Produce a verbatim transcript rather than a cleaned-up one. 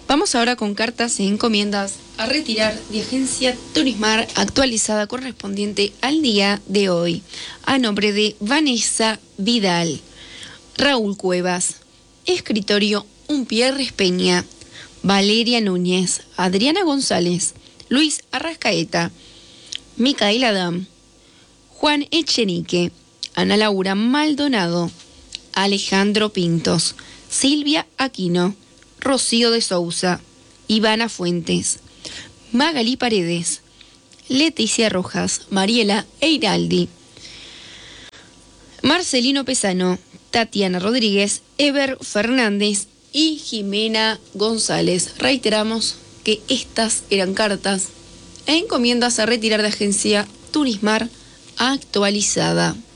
Vamos ahora con cartas e encomiendas a retirar de Agencia Turismar actualizada correspondiente al día de hoy. A nombre de Vanessa Vidal, Raúl Cuevas, Escritorio Umpierres Peña, Valeria Núñez, Adriana González, Luis Arrascaeta, Micaela Adam, Juan Echenique, Ana Laura Maldonado, Alejandro Pintos, Silvia Aquino, Rocío de Sousa, Ivana Fuentes, Magali Paredes, Leticia Rojas, Mariela Eiraldi, Marcelino Pesano, Tatiana Rodríguez, Ever Fernández y Jimena González. Reiteramos que estas eran cartas e encomiendas a retirar de Agencia Turismar actualizada.